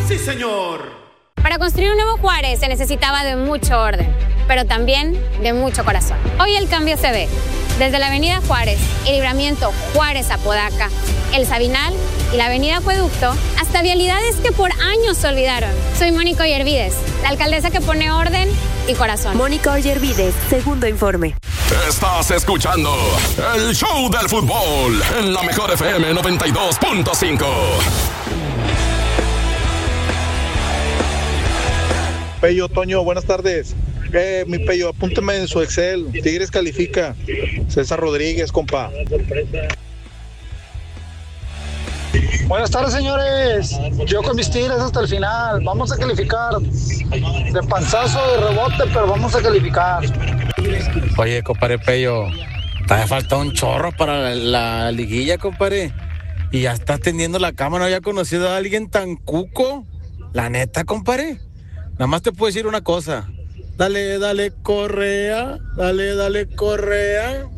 Sí, señor. Para construir un nuevo Juárez se necesitaba de mucho orden, pero también de mucho corazón. Hoy el cambio se ve. Desde la avenida Juárez, el libramiento Juárez-Apodaca, el Sabinal y la avenida Acueducto, hasta vialidades que por años se olvidaron. Soy Mónica Oyervides, la alcaldesa que pone orden y corazón. Mónica Oyervides, segundo informe. Estás escuchando el show del fútbol en la mejor FM 92.5. Pello, Toño, buenas tardes. Mi Pello, apúntame en su Excel. Tigres califica. César Rodríguez, compa. Buenas tardes, señores. Yo con mis Tigres hasta el final. Vamos a calificar. De panzazo, de rebote, pero vamos a calificar. Oye, compadre Pello, te falta un chorro para la liguilla, compadre. Y ya estás tendiendo la cama, ¿no había conocido a alguien tan cuco? La neta, compadre. Nada más te puedo decir una cosa. Dale, dale, Correa. Dale, dale, Correa.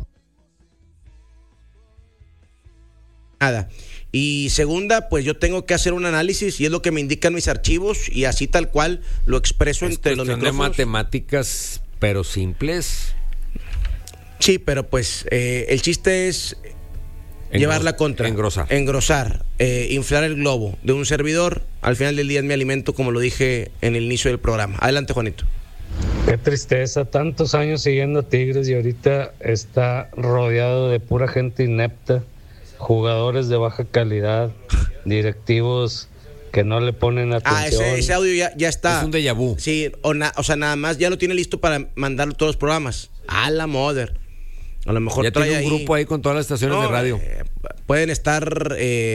Nada. Y segunda, pues yo tengo que hacer un análisis y es lo que me indican mis archivos y así tal cual lo expreso entre los micrófonos. De matemáticas, pero simples. Sí, pero pues el chiste es llevar la contra. Engrosar, inflar el globo de un servidor. Al final del día es mi alimento, como lo dije en el inicio del programa. Adelante, Juanito. Qué tristeza, tantos años siguiendo a Tigres y ahorita está rodeado de pura gente inepta, jugadores de baja calidad, directivos que no le ponen atención. Ese audio ya está. Es un déjà vu. Sí, o sea, nada más ya lo tiene listo para mandarlo a todos los programas. A la mother. A lo mejor ya trae tiene un grupo ahí con todas las estaciones de radio. Pueden estar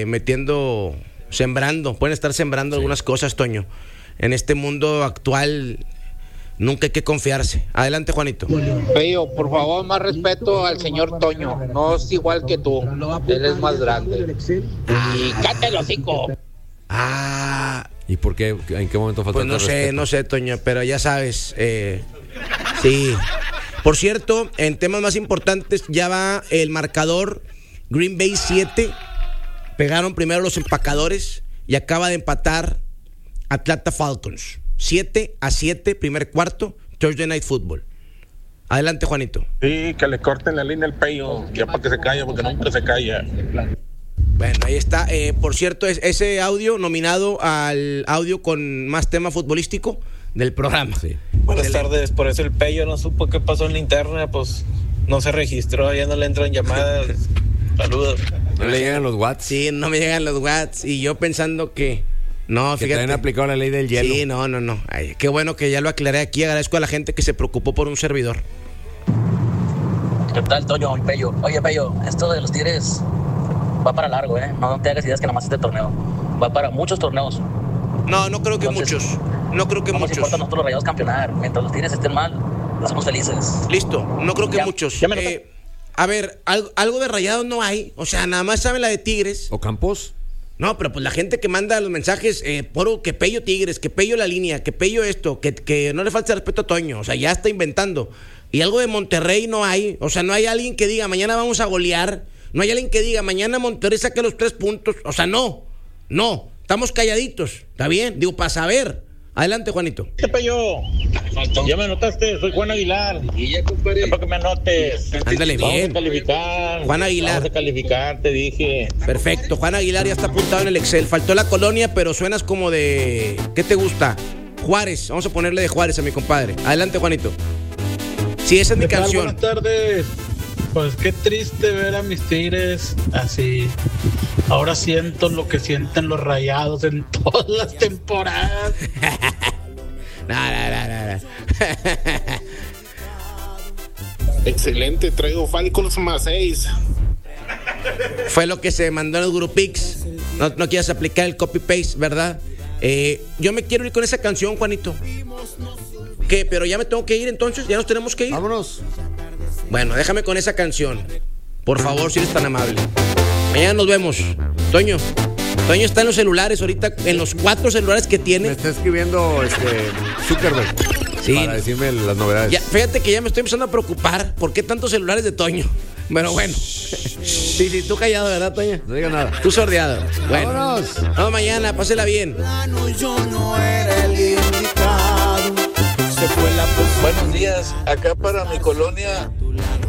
sembrando algunas cosas, Toño. En este mundo actual nunca hay que confiarse. Adelante, Juanito. Pello, por favor, más respeto al señor Toño. No es igual que tú. Él es más grande. Y cállate el hocico. ¿Y por qué? ¿En qué momento falta? Pues no sé, Toño, pero ya sabes. Sí. Por cierto, en temas más importantes, ya va el marcador. Green Bay 7. Pegaron primero los empacadores y acaba de empatar Atlanta Falcons. 7-7, primer cuarto, Thursday Night Football. Adelante, Juanito. Sí, que le corten la línea al Pello, ya para que se calle, porque nunca se calla. Bueno, ahí está. Por cierto, ese audio nominado al audio con más tema futbolístico del programa. Sí. Buenas tardes, por eso el Pello no supo qué pasó en la interna, pues no se registró, ya no le entran llamadas. Saludos. ¿No le llegan los watts? Sí, no me llegan los watts. Y yo pensando que... No, que fíjate. te han aplicado la ley del hielo. Sí, no. Ay, qué bueno que ya lo aclaré aquí. Agradezco a la gente que se preocupó por un servidor. ¿Qué tal, Toño y Pello? Oye, Pello, esto de los Tigres va para largo, ¿eh? No te hagas ideas que nada más este torneo. Va para muchos torneos. No creo que muchos. No creo que no muchos. Nos importa a nosotros los Rayados campeonar. Mientras los Tigres estén mal, nos somos felices. Listo, no creo que muchos. A ver, algo de Rayados no hay. O sea, nada más saben la de Tigres. ¿O Campos? No, pero pues la gente que manda los mensajes, que Pello Tigres, que Pello la línea, que Pello esto, que no le falta respeto a Toño, o sea, ya está inventando. Y algo de Monterrey no hay, o sea, no hay alguien que diga, mañana vamos a golear, no hay alguien que diga, mañana Monterrey saque los 3 puntos, o sea, no, estamos calladitos, ¿está bien? Digo, para saber. Adelante, Juanito. Pello, ya me anotaste, soy Juan Aguilar. Y ya, compadre. Para que me anotes. Ándale bien. Vamos a calificar. Juan Aguilar. Vamos a calificar, te dije. Perfecto, Juan Aguilar ya está apuntado en el Excel. Faltó la colonia, pero suenas como de... ¿Qué te gusta? Juárez, vamos a ponerle de Juárez a mi compadre. Adelante, Juanito. Sí, esa es mi canción. Buenas tardes. Pues qué triste ver a mis Tigres así. Ahora siento lo que sienten los Rayados en todas las temporadas. No. Excelente, traigo Falcons más 6. Fue lo que se mandó en el Grupix. No quieras aplicar el copy-paste, ¿verdad? Yo me quiero ir con esa canción, Juanito. ¿Qué? ¿Pero ya me tengo que ir entonces? ¿Ya nos tenemos que ir? Vámonos. Bueno, déjame con esa canción. Por favor, si eres tan amable. Mañana nos vemos. Toño está en los celulares ahorita, en los 4 celulares que tiene. Me está escribiendo Zuckerberg. Sí. Para decirme las novedades. Fíjate que ya me estoy empezando a preocupar. ¿Por qué tantos celulares de Toño? Pero bueno. Sí, tú callado, ¿verdad, Toño? No diga nada. Tú sordeado. Bueno, Vámonos. vamos mañana, pásela bien. Yo no era el indicado. Se fue la persona. Buenos días, acá para mi colonia